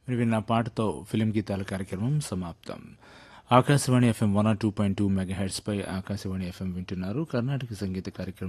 మీరు విన్న పాటతో ఫిలిం గీతాల కార్యక్రమం సమాప్తం. ఆకాశవాణి FM 102.2 మెగాహెర్ట్స్ పై ఆకాశవాణి FM వింటున్నారు. కర్ణాటక సంగీత కార్యక్రమం